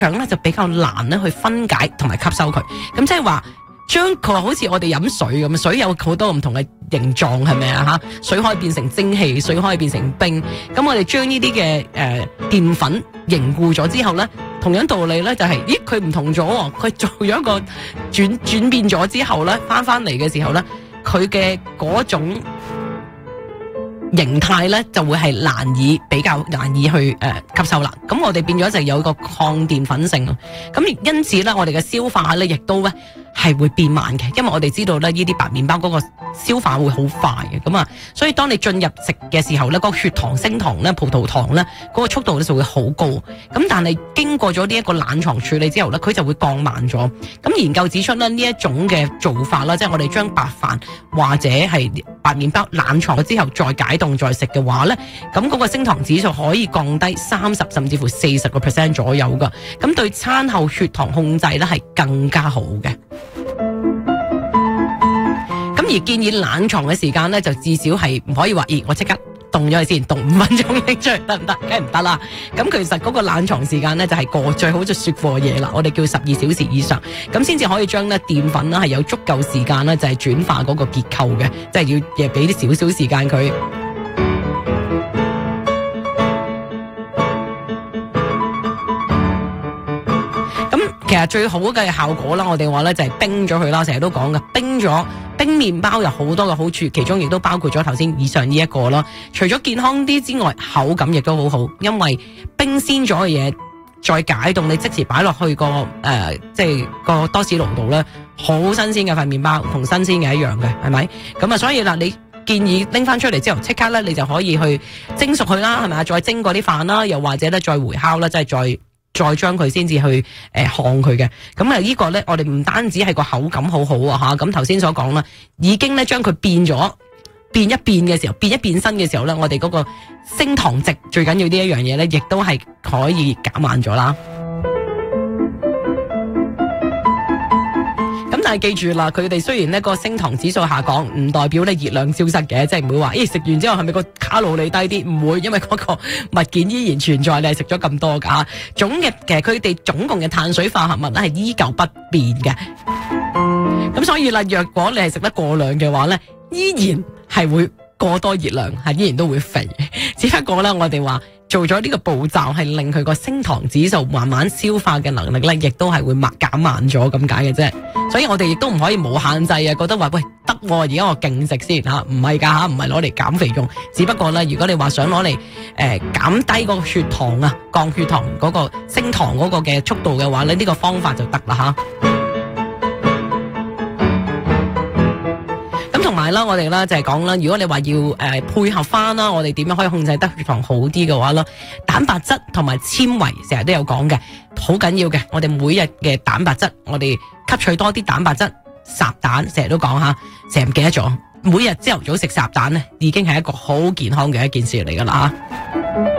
腸咧就比較難咧去分解同埋吸收佢。咁即係話將佢好似我哋飲水咁，水有好多唔同嘅形狀，係咪啊吓？水可以變成蒸汽，水可以變成冰。咁我哋將呢啲嘅澱粉凝固咗之後咧，同樣道理咧就係，咦佢唔同咗喎，佢做咗一個轉變咗之後咧，翻嚟嘅時候咧，佢嘅嗰種形態咧就會係比較難以去吸收啦。咁我哋變咗就有一個抗澱粉性。咁因此咧，我哋嘅消化咧亦都咧係會變慢嘅，因為我哋知道咧呢啲白麵包嗰個消化會好快嘅。咁啊，所以當你進入食嘅時候咧，個血糖、升糖咧、葡萄糖咧嗰個速度咧就會好高。咁但係經過咗呢一個冷藏處理之後咧，佢就會降慢咗。咁研究指出咧，呢一種嘅做法啦，即係我哋將白飯或者係白麵包冷藏咗之後再解凍再食嘅話咧，咁嗰個升糖指數可以降低30%甚至乎40% 左右噶。咁對餐後血糖控制咧係更加好嘅。咁而建議冷藏嘅時間咧，就至少係唔可以話，我即刻凍咗佢先，凍5分鐘拎出嚟得唔得？梗係唔得啦。咁其實嗰個冷藏時間咧就係最好就雪過夜啦，我哋叫12小時以上，咁先至可以將咧澱粉啦係有足夠時間咧就係轉化嗰個結構嘅，即係要俾啲少少時間佢。其實最好嘅效果啦，我哋話咧就係冰咗佢啦，成日都講嘅冰麵包有好多嘅好處，其中亦都包括咗頭先以上呢一個啦。除咗健康啲之外，口感亦都好好，因為冰鮮咗嘅嘢再解凍，你即時擺落去即係個多士爐度咧，好新鮮嘅塊麵包，同新鮮嘅一樣嘅，係咪？咁啊，所以啦，你建議拎翻出嚟之後，即刻咧你就可以去蒸熟佢啦，係咪啊？再蒸過啲飯啦，又或者咧再回烤啦，即係再將佢先至去烘佢嘅。咁啊呢個咧我哋唔單止係個口感好好啊吓，咁頭先所講啦，已經咧將佢變一變嘅時候，變身嘅時候咧，我哋嗰個升糖值最緊要呢一樣嘢咧，亦都係可以減慢咗啦。咁但係記住啦，佢哋雖然呢個升糖指數下降，唔代表咧熱量消失嘅，即係唔會話食完之後係咪個卡路里低啲？唔會，因為嗰個物件依然存在，你係食咗咁多噶。其實佢哋總共嘅碳水化合物咧係依舊不變嘅。咁所以啦，若果你係食得過量嘅話咧，依然係會過多熱量，係依然都會肥。只不過咧，我哋話做咗呢個步驟係令佢個升糖指數慢慢消化嘅能力咧，亦都係會減慢咗咁解嘅啫。所以我哋亦都唔可以冇限制啊！覺得話喂得，而家我勁食先吓，唔係噶吓，唔係攞嚟減肥用。只不過咧，如果你話想攞嚟減低個血糖啊，降血糖嗰個升糖嗰個嘅速度嘅話咧，呢個方法就得啦吓。同埋啦，我哋啦就係講啦，如果你話要配合翻啦，我哋點樣可以控制得血糖好啲嘅話啦，蛋白質同埋纖維成日都有講嘅，好緊要嘅。我哋每日嘅蛋白質，我哋吸取多啲蛋白質，烚蛋成日都講吓，成日唔記得咗。每日朝頭早食烚蛋咧，已經係一個好健康嘅一件事嚟噶啦吓。